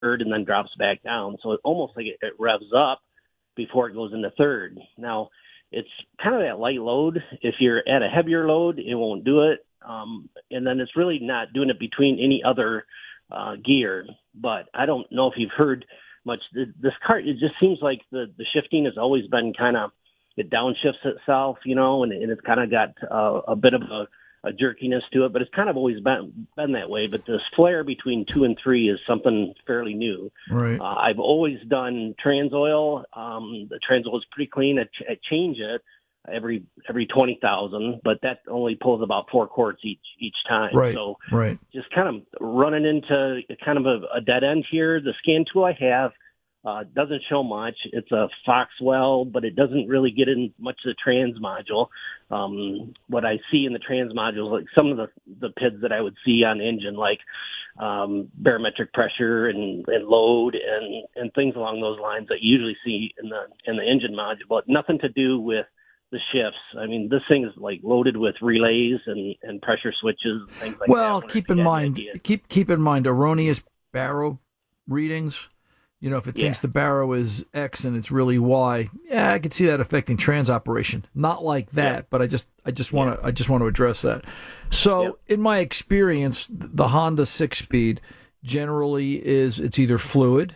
third and then drops back down. So it's almost like it revs up before it goes into third. Now, it's kind of that light load. If you're at a heavier load, it won't do it. And then it's really not doing it between any other gear. But I don't know if you've heard much. This car, it just seems like the shifting has always been kind of, it downshifts itself, and it's kind of got a bit of a jerkiness to it, but it's kind of always been that way. But this flare between 2 and 3 is something fairly new. Right. I've always done trans oil. The trans oil is pretty clean. I change it every 20,000, but that only pulls about 4 quarts each time. Right. So right. Just kind of running into kind of a dead end here. The scan tool I have doesn't show much. It's a Foxwell, but it doesn't really get in much of the trans module. What I see in the trans module, like some of the PIDs that I would see on engine, like barometric pressure and load and things along those lines that you usually see in the engine module, but nothing to do with the shifts. I mean, this thing is like loaded with relays and pressure switches and things like that. Well, keep in mind erroneous baro readings. If it thinks the baro is X and it's really Y, I could see that affecting trans operation. Not like that, but I just want to address that. So, in my experience, the Honda 6-speed generally it's either fluid.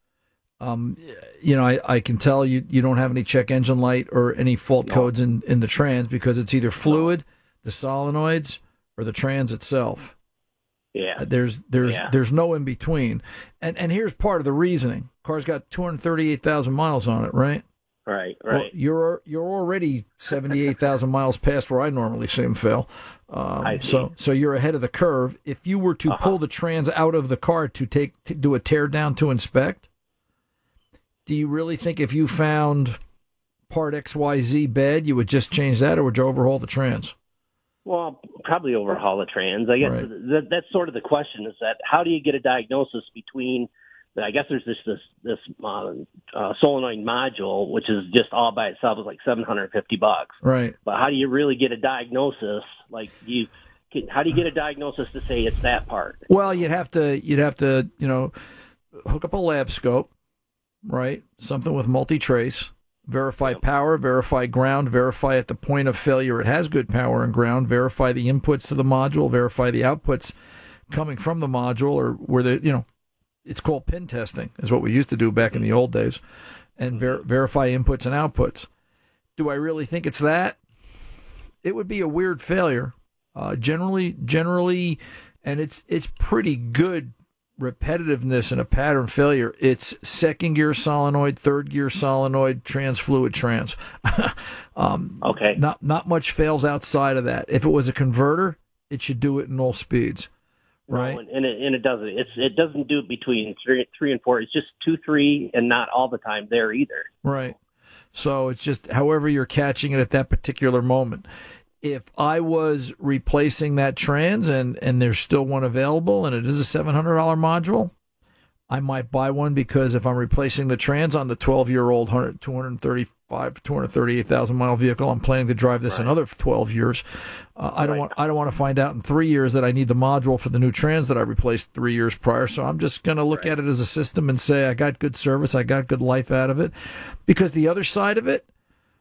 I can tell you don't have any check engine light or any fault codes in the trans because it's either fluid, the solenoids, or the trans itself. Yeah. There's no in between. And here's part of the reasoning. Car's got 238,000 miles on it, right? Right. Well, you're already 78,000 miles past where I normally see them, Phil. I see. So you're ahead of the curve. If you were to pull the trans out of the car to do a tear down to inspect, do you really think if you found part XYZ bad, you would just change that, or would you overhaul the trans? Well, probably overhaul the trans. I guess that's sort of the question, is that how do you get a diagnosis between, I guess there's this solenoid module, which is just all by itself is like $750. Right. But how do you really get a diagnosis? Like how do you get a diagnosis to say it's that part? Well, you'd have to hook up a lab scope, right? Something with multi-trace. Verify power, verify ground, verify at the point of failure it has good power and ground, verify the inputs to the module, verify the outputs coming from the module, or where it's called pin testing, is what we used to do back in the old days, and verify inputs and outputs. Do I really think it's that? It would be a weird failure. Generally, and it's pretty good repetitiveness and a pattern failure. It's second gear solenoid, third gear solenoid, trans fluid trans. Okay. Not much fails outside of that. If it was a converter, it should do it in all speeds, right? No, and it doesn't. It doesn't do it between three and 4. It's just 2, 3, and not all the time there either. Right. So it's just however you're catching it at that particular moment. If I was replacing that trans and there's still one available and it is a $700 module, I might buy one, because if I'm replacing the trans on the 12-year-old 238,000 mile vehicle, I'm planning to drive this another 12 years. I don't want to find out in 3 years that I need the module for the new trans that I replaced 3 years prior. So I'm just going to look at it as a system and say I got good service, I got good life out of it, because the other side of it,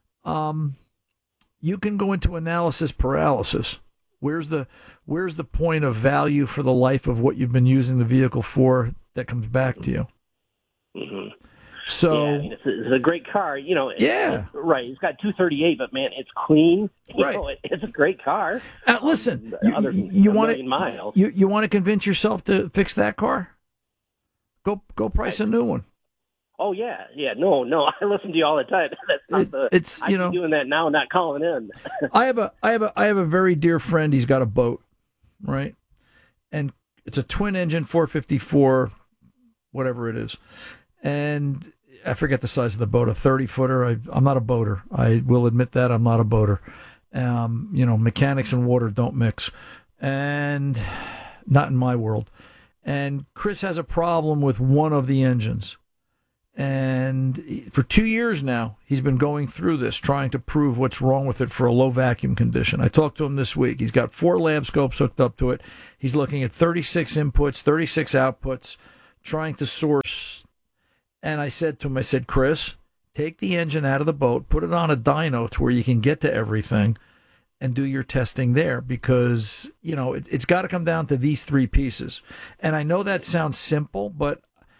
you can go into analysis paralysis. Where's the point of value for the life of what you've been using the vehicle for that comes back to you? Mm-hmm. So it's a great car, Yeah, right. It's got 238, but man, it's clean. It's a great car. Listen, you want to you want to convince yourself to fix that car? Go price a new one. Oh yeah. No. I listen to you all the time. That's not I'm doing that now, not calling in. I have a very dear friend. He's got a boat, right? And it's a twin engine 454, whatever it is. And I forget the size of the boat, a 30-footer. I'm not a boater. I will admit that I'm not a boater. Mechanics and water don't mix, and not in my world. And Chris has a problem with one of the engines. And for 2 years now, he's been going through this, trying to prove what's wrong with it for a low vacuum condition. I talked to him this week. He's got 4 lab scopes hooked up to it. He's looking at 36 inputs, 36 outputs, trying to source. And I said to him, I said, Chris, take the engine out of the boat, put it on a dyno to where you can get to everything and do your testing there, because, you know, it's got to come down to these three pieces. And I know that sounds simple, but,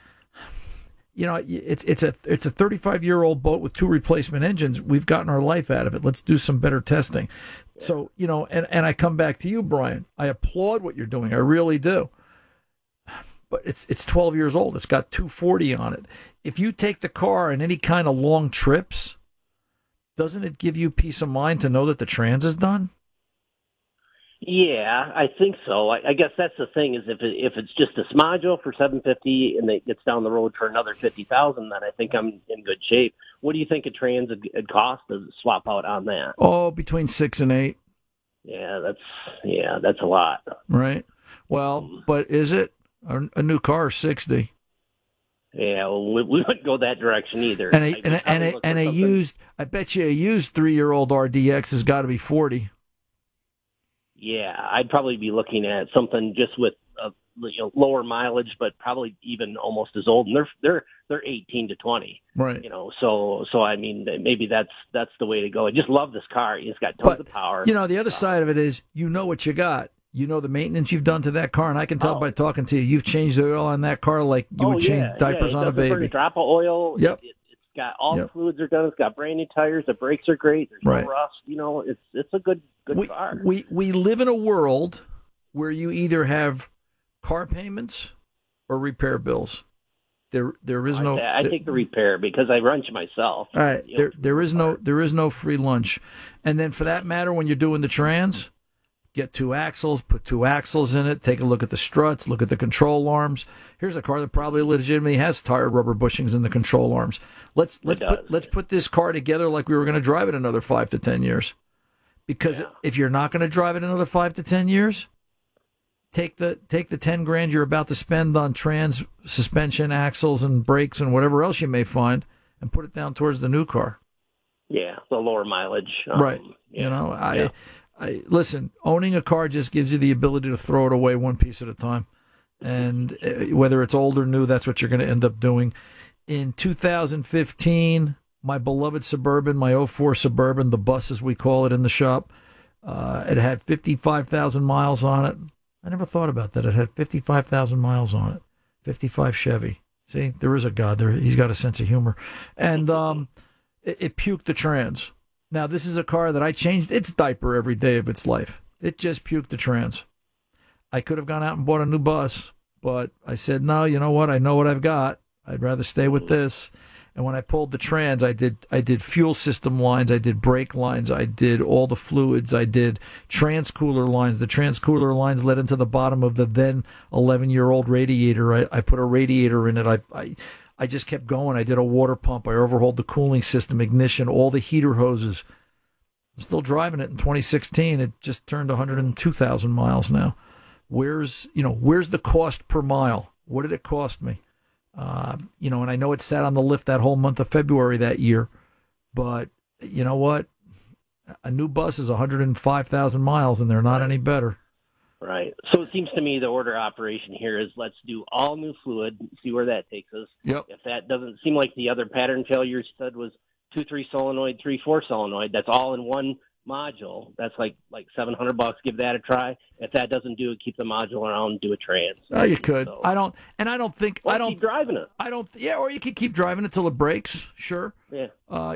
you know, it's a 35-year-old boat with 2 replacement engines. We've gotten our life out of it. Let's do some better testing. So, you know, and I come back to you, Brian. I applaud what you're doing. I really do. But it's 12 years old. It's got 240 on it. If you take the car on any kind of long trips, doesn't it give you peace of mind to know that the trans is done? Yeah, I think so. I guess that's the thing, is if it's just this module for $750 and it gets down the road for another $50,000, then I think I'm in good shape. What do you think a trans would cost to swap out on that? Oh, between 6 and 8. Yeah, that's a lot. Right. Well, but is it? A new car is 60. Yeah, well, we wouldn't go that direction either. And a used, I bet you a used 3-year-old RDX has got to be 40. Yeah, I'd probably be looking at something just with lower mileage, but probably even almost as old. And they're 18 to 20. Right. You know, so I mean, maybe that's the way to go. I just love this car. It's got tons of power. You know, the other side of it is, you know what you got. You know the maintenance you've done to that car, and I can tell by talking to you, you've changed the oil on that car like you would change diapers on a baby. Burn a drop of oil. Yep. It's got all the fluids are done. It's got brand new tires. The brakes are great. There's no rust. You know, it's a good car. We live in a world where you either have car payments or repair bills. There is no. I take the repair because I wrench myself. All right. There is no free lunch, and then for that matter, when you're doing the trans, get 2 axles, put 2 axles in it, take a look at the struts, look at the control arms. Here's a car that probably legitimately has tire rubber bushings in the control arms. Let's put this car together like we were going to drive it another 5 to 10 years. Because if you're not going to drive it another 5 to 10 years, take the $10,000 you're about to spend on trans, suspension, axles, and brakes, and whatever else you may find, and put it down towards the new car. Yeah, the lower mileage. Right. You know, listen, owning a car just gives you the ability to throw it away one piece at a time. And whether it's old or new, that's what you're going to end up doing. In 2015, my beloved Suburban, my 04 Suburban, the bus as we call it in the shop, it had 55,000 miles on it. I never thought about that. It had 55,000 miles on it. 55 Chevy. See, there is a God there. He's got a sense of humor. And it puked the trans. Now, this is a car that I changed its diaper every day of its life. It just puked the trans. I could have gone out and bought a new bus, but I said, no, you know what? I know what I've got. I'd rather stay with this. And when I pulled the trans, I did fuel system lines, I did brake lines, I did all the fluids, I did transcooler lines. The transcooler lines led into the bottom of the then 11-year-old radiator. I put a radiator in it. I just kept going. I did a water pump. I overhauled the cooling system, ignition, all the heater hoses. I'm still driving it in 2016. It just turned 102,000 miles now. Where's the cost per mile? What did it cost me? And I know it sat on the lift that whole month of February that year, but you know what? A new bus is 105,000 miles, and they're not any better. Right. So it seems to me the order of operation here is let's do all new fluid, see where that takes us. Yep. If that doesn't seem like the other pattern failures said was 2-3 solenoid, 3-4 solenoid, that's all in one module. That's like $700. Give that a try. If that doesn't do it, keep the module around and do a trans. Oh, you could. So, I don't keep driving it. Or you could keep driving it till it breaks. Sure. Yeah.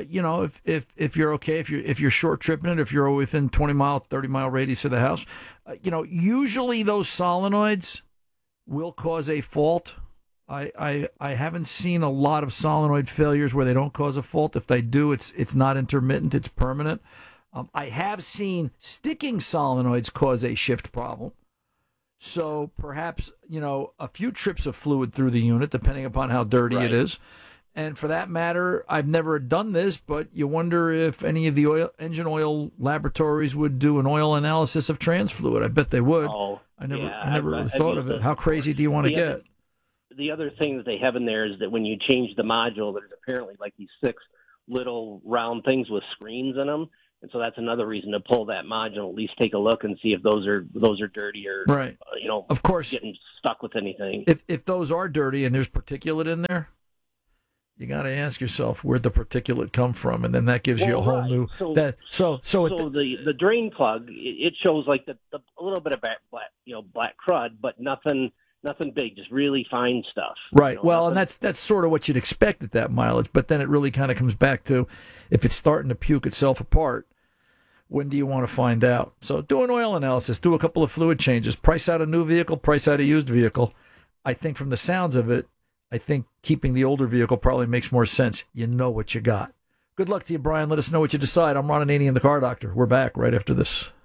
If you're okay, if you're short tripping it, if you're within 20-mile, 30-mile radius of the house, usually those solenoids will cause a fault. I haven't seen a lot of solenoid failures where they don't cause a fault. If they do, it's not intermittent, it's permanent. I have seen sticking solenoids cause a shift problem. So perhaps, a few trips of fluid through the unit, depending upon how dirty it is. And for that matter, I've never done this, but you wonder if any of the engine oil laboratories would do an oil analysis of trans fluid. I bet they would. Oh, I never really thought of it. How crazy do you want to get? The other thing that they have in there is that when you change the module, there's apparently like these 6 little round things with screens in them. And so that's another reason to pull that module, at least take a look and see if those are dirty or, right. Of course, getting stuck with anything. If those are dirty and there's particulate in there, you got to ask yourself where'd the particulate come from, and then that gives you a whole new. The drain plug, it shows like a little bit of black crud, but nothing big, just really fine stuff. Right. And that's sort of what you'd expect at that mileage. But then it really kind of comes back to if it's starting to puke itself apart, when do you want to find out? So do an oil analysis, do a couple of fluid changes, price out a new vehicle, price out a used vehicle. I think from the sounds of it, I think keeping the older vehicle probably makes more sense. You know what you got. Good luck to you, Brian. Let us know what you decide. I'm Ron Ananian, the Car Doctor. We're back right after this.